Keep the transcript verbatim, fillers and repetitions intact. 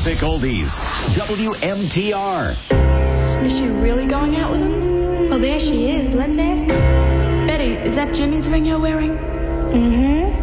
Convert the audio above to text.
Classic Oldies. W M T R. Is she really going out with him? Well, there she is. Let's ask her. Betty, is that Jimmy's ring you're wearing? Mm-hmm.